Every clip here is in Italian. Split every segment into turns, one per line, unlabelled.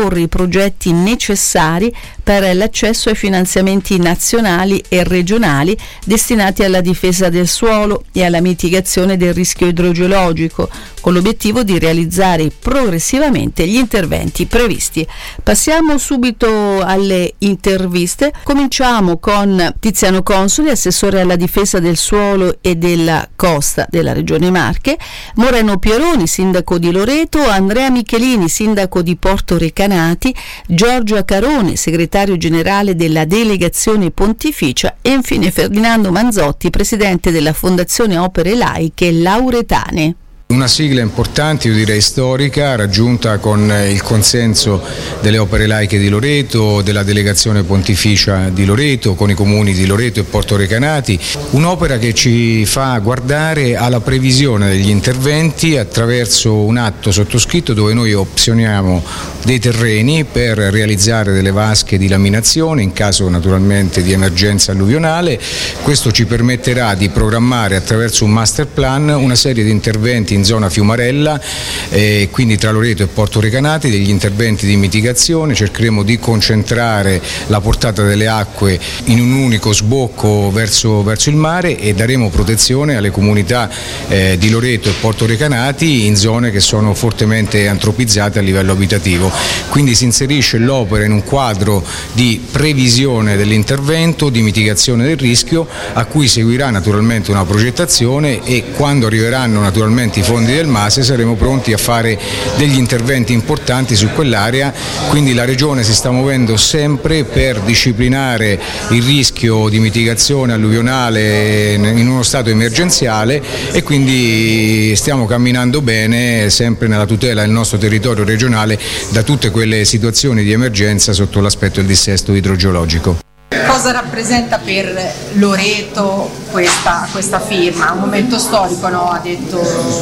proporre i progetti necessari per l'accesso ai finanziamenti nazionali e regionali destinati alla difesa del suolo e alla mitigazione del rischio idrogeologico, con l'obiettivo di realizzare progressivamente gli interventi previsti. Passiamo subito alle interviste. Cominciamo con Tiziano Consoli, assessore alla difesa del suolo e della costa della Regione Marche, Moreno Pieroni, sindaco di Loreto, Andrea Michelini, sindaco di Porto Recanati, Giorgio Acarone, segretario generale della delegazione pontificia e infine Ferdinando Manzotti, presidente della Fondazione Opere Laiche Lauretane.
Una sigla importante, io direi storica, raggiunta con il consenso delle Opere Laiche di Loreto, della delegazione pontificia di Loreto, con i comuni di Loreto e Porto Recanati, un'opera che ci fa guardare alla previsione degli interventi attraverso un atto sottoscritto dove noi opzioniamo dei terreni per realizzare delle vasche di laminazione in caso naturalmente di emergenza alluvionale. Questo ci permetterà di programmare attraverso un master plan una serie di interventi in zona Fiumarella, quindi tra Loreto e Porto Recanati, degli interventi di mitigazione. Cercheremo di concentrare la portata delle acque in un unico sbocco verso il mare e daremo protezione alle comunità di Loreto e Porto Recanati in zone che sono fortemente antropizzate a livello abitativo. Quindi si inserisce l'opera in un quadro di previsione dell'intervento, di mitigazione del rischio, a cui seguirà naturalmente una progettazione e quando arriveranno naturalmente i fondi del MASE saremo pronti a fare degli interventi importanti su quell'area. Quindi la Regione si sta muovendo sempre per disciplinare il rischio di mitigazione alluvionale in uno stato emergenziale e quindi stiamo camminando bene sempre nella tutela del nostro territorio regionale da tutte quelle situazioni di emergenza sotto l'aspetto del dissesto idrogeologico.
Cosa rappresenta per Loreto questa firma? Un momento storico, no? Ha detto.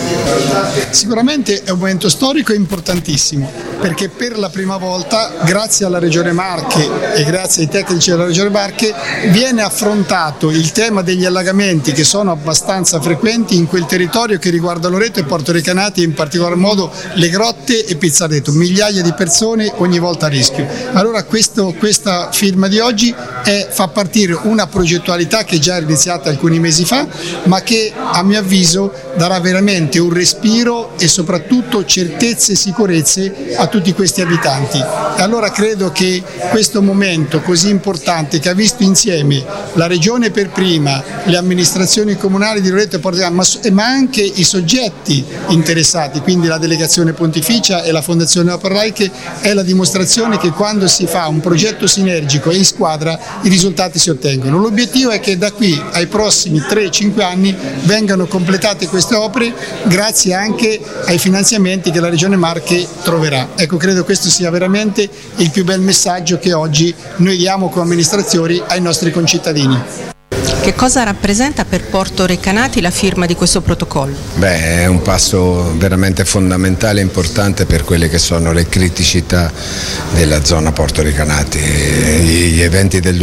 Sicuramente è un momento storico importantissimo, perché per la prima volta, grazie alla Regione Marche e grazie ai tecnici della Regione Marche, viene affrontato il tema degli allagamenti che sono abbastanza frequenti in quel territorio che riguarda Loreto e Porto Recanati, in particolar modo le grotte e Pizzareto, migliaia di persone ogni volta a rischio. Allora questa firma di oggi fa partire una progettualità che già è iniziata alcuni mesi fa, ma che a mio avviso darà veramente un respiro e soprattutto certezze e sicurezze a tutti questi abitanti. E allora credo che questo momento così importante, che ha visto insieme la Regione per prima, le amministrazioni comunali di Loreto e Porto Recanati, ma anche i soggetti interessati, quindi la delegazione pontificia e la Fondazione Opere Laiche, è la dimostrazione che quando si fa un progetto sinergico e in squadra i risultati si ottengono. L'obiettivo è che da qui ai prossimi 3-5 anni vengano completate queste opere grazie anche ai finanziamenti che la Regione Marche troverà. Ecco, credo questo sia veramente il più bel messaggio che oggi noi diamo come amministratori ai nostri concittadini.
Che cosa rappresenta per Porto Recanati la firma di questo protocollo?
È un passo veramente fondamentale e importante per quelle che sono le criticità della zona Porto Recanati. Gli eventi del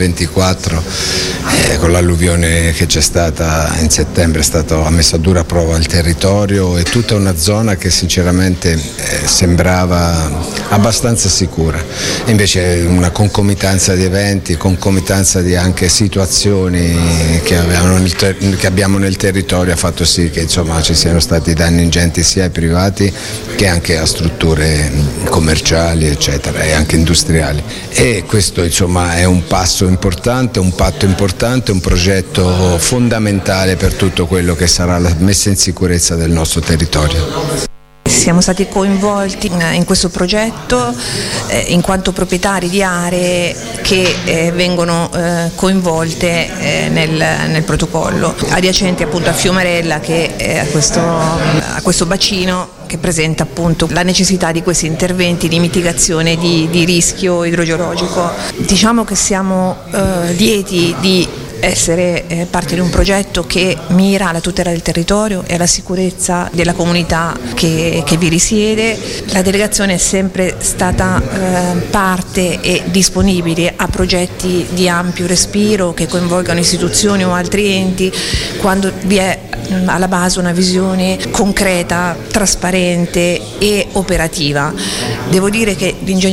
2024 con l'alluvione che c'è stata in settembre ha messo a dura prova il territorio e tutta una zona che sinceramente sembrava abbastanza sicura. Invece una concomitanza di eventi, concomitanza di anche situazioni che abbiamo nel territorio ha fatto sì che ci siano stati danni ingenti sia ai privati che anche a strutture commerciali eccetera e anche industriali, e questo è un passo importante, un patto importante, un progetto fondamentale per tutto quello che sarà la messa in sicurezza del nostro territorio.
Siamo stati coinvolti in questo progetto in quanto proprietari di aree che vengono coinvolte nel protocollo, adiacenti appunto a Fiumarella, che a questo bacino che presenta appunto la necessità di questi interventi di mitigazione di rischio idrogeologico. Diciamo che siamo lieti di essere parte di un progetto che mira alla tutela del territorio e alla sicurezza della comunità che vi risiede. La delegazione è sempre stata parte e disponibile a progetti di ampio respiro che coinvolgano istituzioni o altri enti quando vi è alla base una visione concreta, trasparente e operativa. Devo dire che l'ingegneria